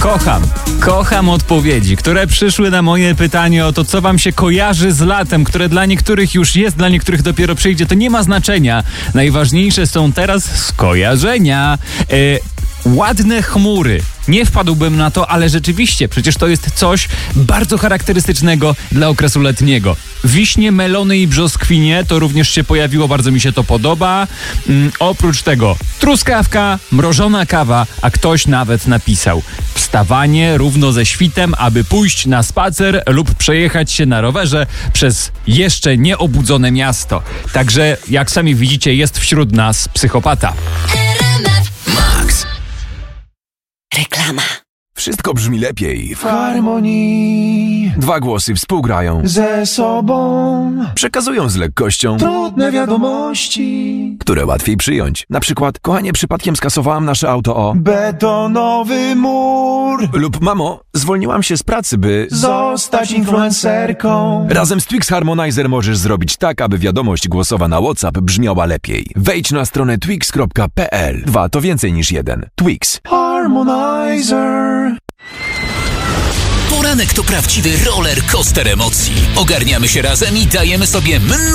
Kocham odpowiedzi, które przyszły na moje pytanie o to, co wam się kojarzy z latem, które dla niektórych już jest, dla niektórych dopiero przyjdzie. To nie ma znaczenia. Najważniejsze są teraz skojarzenia. Ładne chmury. Nie wpadłbym na to, ale rzeczywiście, przecież to jest coś bardzo charakterystycznego dla okresu letniego. Wiśnie, melony i brzoskwinie to również się pojawiło, bardzo mi się to podoba. Oprócz tego truskawka, mrożona kawa, a ktoś nawet napisał: wstawanie równo ze świtem, aby pójść na spacer lub przejechać się na rowerze przez jeszcze nieobudzone miasto. Także, jak sami widzicie, jest wśród nas psychopata. Reklama. Wszystko brzmi lepiej W harmonii 2 głosy współgrają, ze sobą przekazują z lekkością, trudne wiadomości. które łatwiej przyjąć. Na przykład: kochanie, przypadkiem skasowałam nasze auto o... Betonowy mur. Lub: mamo, zwolniłam się z pracy, by... Zostać influencerką. Razem z Twix Harmonizer możesz zrobić tak, aby wiadomość głosowa na WhatsApp brzmiała lepiej. Wejdź na stronę twix.pl. 2 to więcej niż 1. Twix. Harmonizer. Poranek to prawdziwy roller coaster emocji. Ogarniamy się razem i dajemy sobie